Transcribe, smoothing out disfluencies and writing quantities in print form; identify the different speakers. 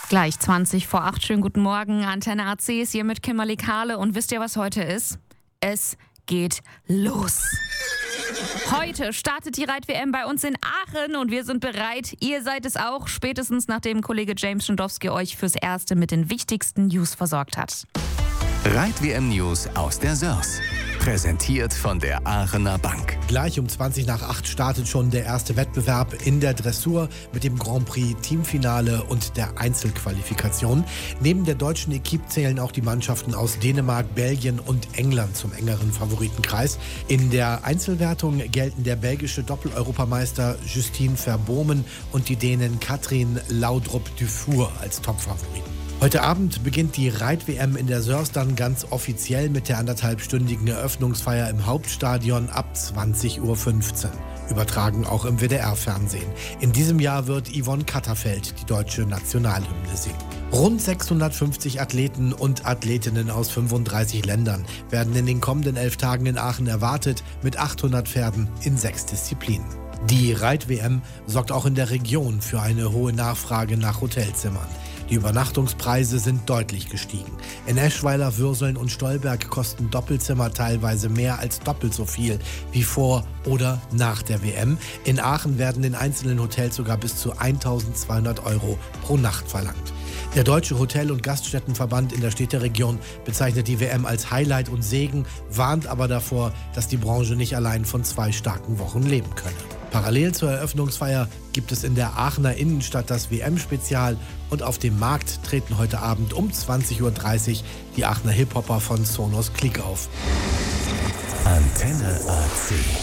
Speaker 1: Gleich 20 vor 8. Schönen guten Morgen. Antenne AC ist hier mit Kimberly Kahle. Und wisst ihr, was heute ist? Es geht los. Heute startet die Reit-WM bei uns in Aachen und wir sind bereit. Ihr seid es auch, spätestens nachdem Kollege James Schondowski euch fürs Erste mit den wichtigsten News versorgt hat.
Speaker 2: Reit-WM News aus der Sörs. Präsentiert von der Aachener Bank.
Speaker 3: Gleich um 20 nach 8 startet schon der erste Wettbewerb in der Dressur mit dem Grand Prix Teamfinale und der Einzelqualifikation. Neben der deutschen Equipe zählen auch die Mannschaften aus Dänemark, Belgien und England zum engeren Favoritenkreis. In der Einzelwertung gelten der belgische Doppel-Europameister Justine Verbomen und die Dänen Katrin Laudrup-Dufour als Topfavoriten. Heute Abend beginnt die Reit-WM in der Sörs dann ganz offiziell mit der anderthalbstündigen Eröffnungsfeier im Hauptstadion ab 20:15 Uhr. Übertragen auch im WDR-Fernsehen. In diesem Jahr wird Yvonne Katterfeld die deutsche Nationalhymne singen. Rund 650 Athleten und Athletinnen aus 35 Ländern werden in den kommenden 11 Tagen in Aachen erwartet, mit 800 Pferden in 6 Disziplinen. Die Reit-WM sorgt auch in der Region für eine hohe Nachfrage nach Hotelzimmern. Die Übernachtungspreise sind deutlich gestiegen. In Eschweiler, Würseln und Stolberg kosten Doppelzimmer teilweise mehr als doppelt so viel wie vor oder nach der WM. In Aachen werden in einzelnen Hotels sogar bis zu 1.200 € pro Nacht verlangt. Der Deutsche Hotel- und Gaststättenverband in der Städteregion bezeichnet die WM als Highlight und Segen, warnt aber davor, dass die Branche nicht allein von 2 starken Wochen leben könne. Parallel zur Eröffnungsfeier gibt es in der Aachener Innenstadt das WM-Spezial und auf dem Markt treten heute Abend um 20:30 Uhr die Aachener Hip-Hopper von Sonos Click auf.
Speaker 2: Antenne AC.